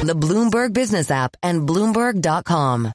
The Bloomberg Business app and Bloomberg.com.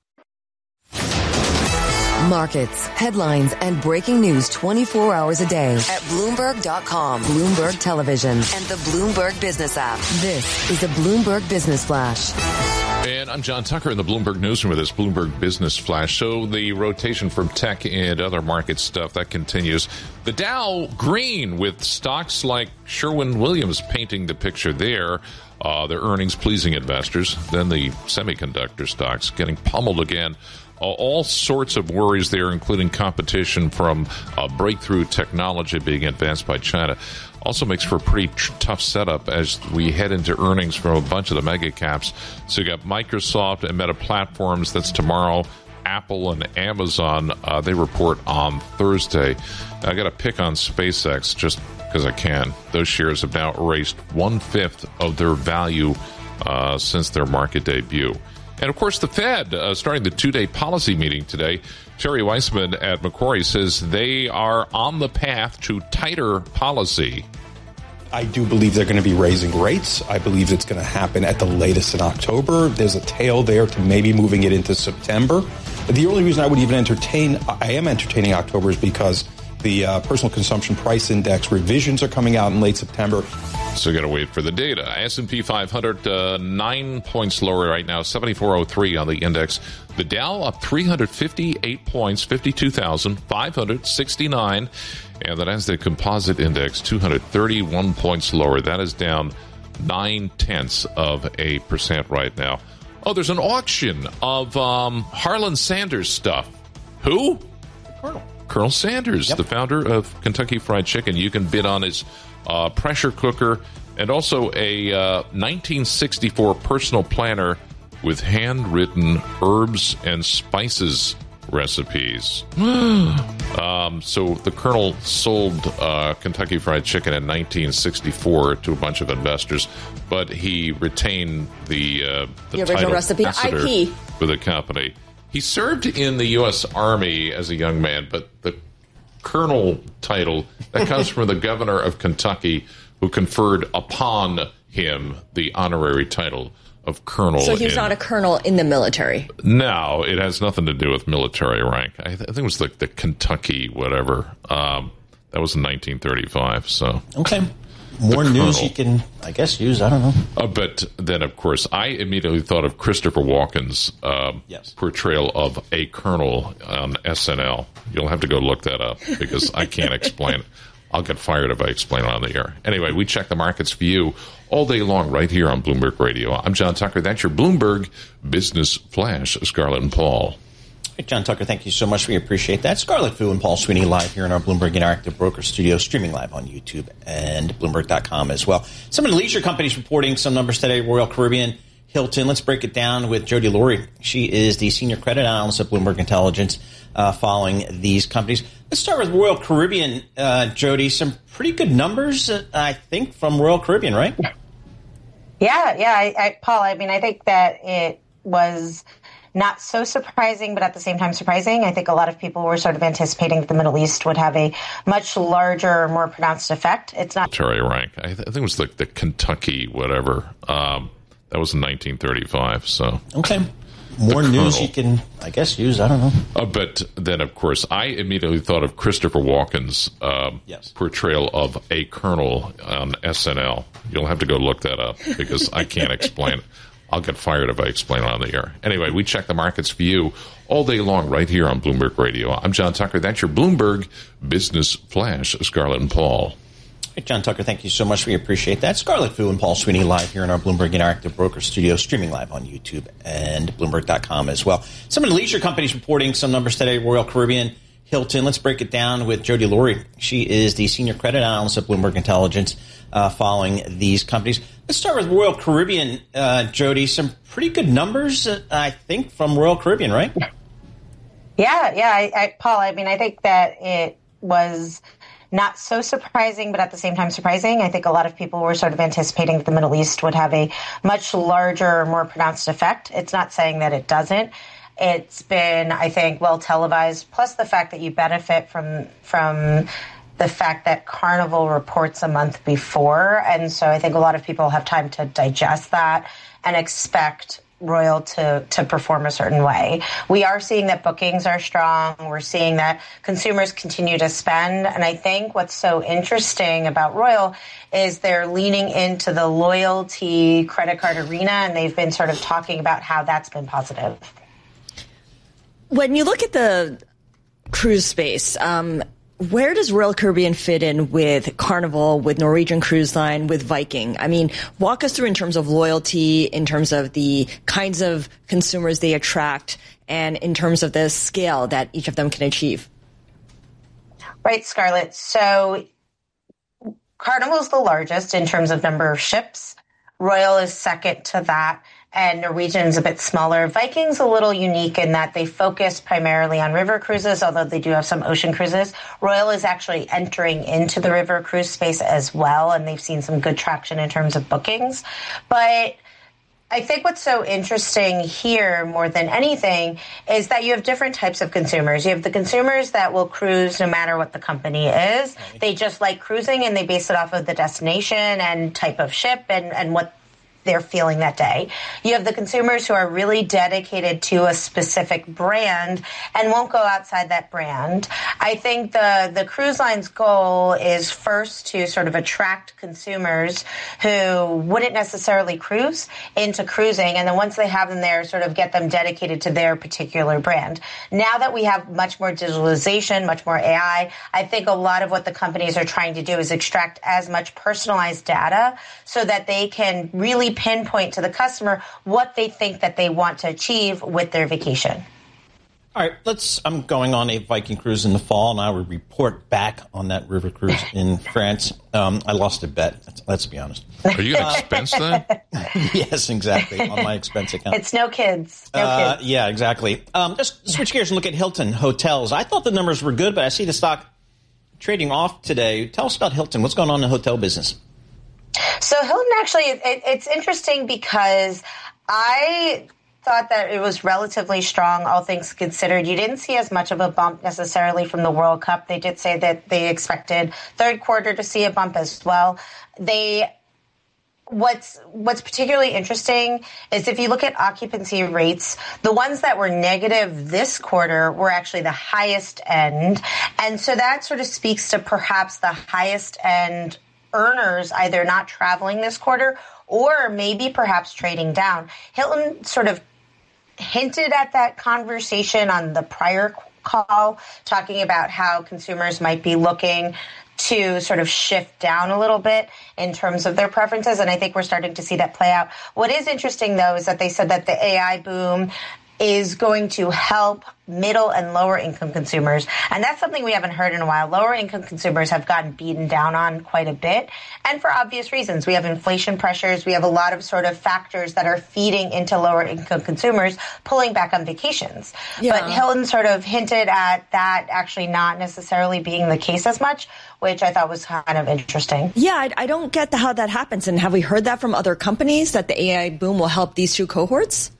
Markets, headlines, and breaking news 24 hours a day at Bloomberg.com, Bloomberg Television, and the Bloomberg Business app. This is a Bloomberg Business Flash. And I'm John Tucker in the Bloomberg Newsroom with this Bloomberg Business Flash. So the rotation from tech and other market stuff, that continues. The Dow green with stocks like Sherwin-Williams painting the picture there. Their earnings pleasing investors. Then the semiconductor stocks getting pummeled again. All sorts of worries there, including competition from breakthrough technology being advanced by China. Also makes for a pretty tough setup as we head into earnings from a bunch of the mega caps. So you got Microsoft and Meta Platforms. That's tomorrow. Apple and Amazon, they report on Thursday. I got to pick on SpaceX just because I can. Those shares have now erased 1/5 of their value since their market debut. And, of course, the Fed, starting the two-day policy meeting today, Terry Weissman at Macquarie says they are on the path to tighter policy. I do believe they're going to be raising rates. I believe it's going to happen at the latest in October. There's a tail there to maybe moving it into September. The only reason I would even I am entertaining October is because the personal consumption price index revisions are coming out in late September. So got to wait for the data. S&P 500, 9 points lower right now, 7403 on the index. The Dow up 358 points, 52,569. And the Nasdaq Composite Index, 231 points lower. That is down 0.9% right now. Oh, there's an auction of Harlan Sanders stuff. Who? Colonel Sanders, the founder of Kentucky Fried Chicken. You can bid on his pressure cooker and also a 1964 personal planner with handwritten herbs and spices recipes. So the Colonel sold Kentucky Fried Chicken in 1964 to a bunch of investors, but he retained the original recipe, IP, for the company. He served in the U.S. Army as a young man, but the Colonel title, that comes from the governor of Kentucky, who conferred upon him the honorary title of colonel. So he's not a colonel in the military? No, it has nothing to do with military rank. I think it was like the Kentucky whatever. That was in 1935. So okay. More news you can, I guess, use. I don't know. But then, of course, I immediately thought of Christopher Walken's portrayal of a colonel on SNL. You'll have to go look that up because I can't explain it. I'll get fired if I explain it on the air. Anyway, we check the markets for you all day long right here on Bloomberg Radio. I'm John Tucker. That's your Bloomberg Business Flash, Scarlett and Paul. Hey, John Tucker, thank you so much. We appreciate that. Scarlett Fu and Paul Sweeney live here in our Bloomberg Interactive Broker Studio, streaming live on YouTube and Bloomberg.com as well. Some of the leisure companies reporting some numbers today, Royal Caribbean, Hilton. Let's break it down with Jody Laurie. She is the senior credit analyst at Bloomberg Intelligence following these companies. Let's start with Royal Caribbean, Jody. Some pretty good numbers, I think, from Royal Caribbean, right? Yeah. Paul, I mean, I think that it was not so surprising, but at the same time surprising. I think a lot of people were sort of anticipating that the Middle East would have a much larger, more pronounced effect. It's not military rank. I think it was like the Kentucky whatever. That was in 1935. So okay. More news you can, I guess, use. I don't know. But then, of course, I immediately thought of Christopher Walken's portrayal of a colonel on SNL. You'll have to go look that up because I can't explain it. I'll get fired if I explain it on the air. Anyway, we check the markets for you all day long right here on Bloomberg Radio. I'm John Tucker. That's your Bloomberg Business Flash, Scarlett and Paul. Hey, John Tucker, thank you so much. We appreciate that. Scarlett Fu and Paul Sweeney live here in our Bloomberg Interactive Broker Studio, streaming live on YouTube and Bloomberg.com as well. Some of the leisure companies reporting some numbers today, Royal Caribbean, Hilton. Let's break it down with Jody Laurie. She is the senior credit analyst at Bloomberg Intelligence following these companies. Let's start with Royal Caribbean, Jody. Some pretty good numbers, I think, from Royal Caribbean, right? Yeah. Paul, I mean, I think that it was not so surprising, but at the same time surprising. I think a lot of people were sort of anticipating that the Middle East would have a much larger, more pronounced effect. It's not saying that it doesn't. It's been, I think, well televised, plus the fact that you benefit from the fact that Carnival reports a month before. And so I think a lot of people have time to digest that and expect Royal to perform a certain way. We are seeing that bookings are strong. We're seeing that consumers continue to spend. And I think what's so interesting about Royal is they're leaning into the loyalty credit card arena, and they've been sort of talking about how that's been positive. When you look at the cruise space, where does Royal Caribbean fit in with Carnival, with Norwegian Cruise Line, with Viking? I mean, walk us through in terms of loyalty, in terms of the kinds of consumers they attract, and in terms of the scale that each of them can achieve. Right, Scarlett. So Carnival's the largest in terms of number of ships. Royal is second to that, and Norwegian's a bit smaller. Viking's a little unique in that they focus primarily on river cruises, although they do have some ocean cruises. Royal is actually entering into the river cruise space as well, and they've seen some good traction in terms of bookings. But I think what's so interesting here more than anything is that you have different types of consumers. You have the consumers that will cruise no matter what the company is. They just like cruising, and they base it off of the destination and type of ship and what they're feeling that day. You have the consumers who are really dedicated to a specific brand and won't go outside that brand. I think the cruise line's goal is first to sort of attract consumers who wouldn't necessarily cruise into cruising, and then once they have them there, sort of get them dedicated to their particular brand. Now that we have much more digitalization, much more AI, I think a lot of what the companies are trying to do is extract as much personalized data so that they can really pinpoint to the customer what they think that they want to achieve with their vacation. All right, I'm going on a Viking cruise in the fall, and I will report back on that river cruise in France. I lost a bet, let's be honest. Are you going to expense that? Yes, exactly, on my expense account. It's no kids. No kids. Yeah, exactly. Let's switch gears and look at Hilton Hotels. I thought the numbers were good, but I see the stock trading off today. Tell us about Hilton. What's going on in the hotel business? So Hilton, actually, it's interesting because I thought that it was relatively strong, all things considered. You didn't see as much of a bump necessarily from the World Cup. They did say that they expected third quarter to see a bump as well. What's particularly interesting is if you look at occupancy rates, the ones that were negative this quarter were actually the highest end. And so that sort of speaks to perhaps the highest end earners either not traveling this quarter or maybe perhaps trading down. Hilton sort of hinted at that conversation on the prior call, talking about how consumers might be looking to sort of shift down a little bit in terms of their preferences, and I think we're starting to see that play out. What is interesting, though, is that they said that the AI boom is going to help middle and lower income consumers. And that's something we haven't heard in a while. Lower income consumers have gotten beaten down on quite a bit. And for obvious reasons. We have inflation pressures. We have a lot of sort of factors that are feeding into lower income consumers, pulling back on vacations. Yeah. But Hilton sort of hinted at that actually not necessarily being the case as much, which I thought was kind of interesting. Yeah, I don't get how that happens. And have we heard that from other companies, that the AI boom will help these two cohorts?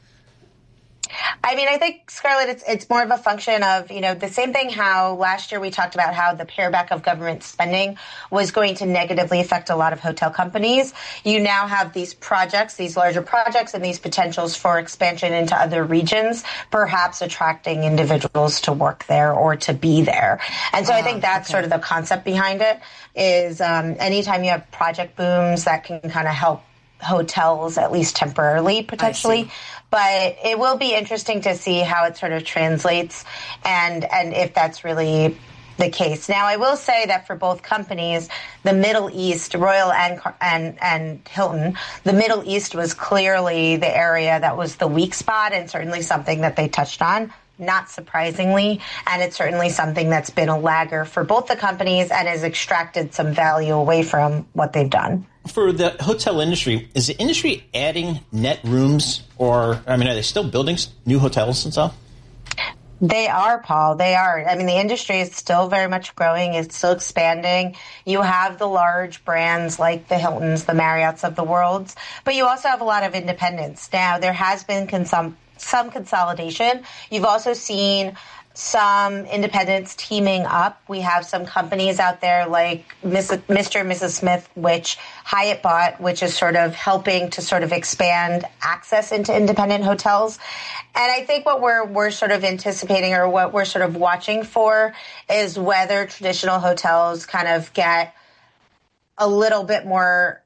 I mean, I think, Scarlett, it's more of a function of, the same thing how last year we talked about how the pareback of government spending was going to negatively affect a lot of hotel companies. You now have these projects, these larger projects, and these potentials for expansion into other regions, perhaps attracting individuals to work there or to be there. And so I think that's sort of the concept behind it is anytime you have project booms that can kind of help hotels, at least temporarily, potentially. But it will be interesting to see how it sort of translates and if that's really the case. Now, I will say that for both companies, the Middle East, Royal and Hilton, the Middle East was clearly the area that was the weak spot and certainly something that they touched on. Not surprisingly, and it's certainly something that's been a lagger for both the companies and has extracted some value away from what they've done. For the hotel industry, is the industry adding net rooms, or, are they still building new hotels and stuff? They are, Paul. They are. The industry is still very much growing. It's still expanding. You have the large brands like the Hiltons, the Marriotts of the world, but you also have a lot of independents. Now, there has been some consolidation. You've also seen some independents teaming up. We have some companies out there like Mr. and Mrs. Smith, which Hyatt bought, which is sort of helping to sort of expand access into independent hotels. And I think what we're sort of anticipating, or what we're sort of watching for, is whether traditional hotels kind of get a little bit more,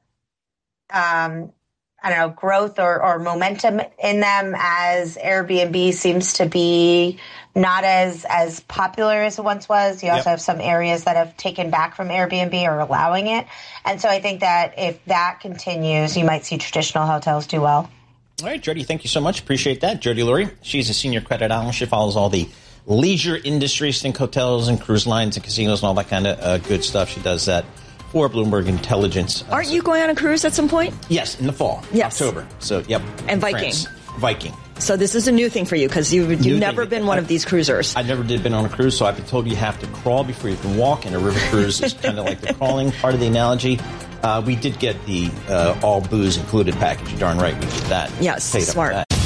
growth or momentum in them, as Airbnb seems to be not as popular as it once was. You also have some areas that have taken back from Airbnb or allowing it. And so I think that if that continues, you might see traditional hotels do well. All right, Jody, thank you so much. Appreciate that. Jody Lurie, she's a senior credit analyst. She follows all the leisure industries, think hotels and cruise lines and casinos and all that kind of good stuff. She does that for Bloomberg Intelligence. Aren't you going on a cruise at some point? Yes, in the fall. Yes. October. So, yep. And Viking. France. Viking. So this is a new thing for you, because you've never been one of these cruisers. I never did been on a cruise, so I've been told you have to crawl before you can walk, and a river cruise is kind of like the crawling part of the analogy. We did get the all booze included package. You're darn right we did that. Yes, smart.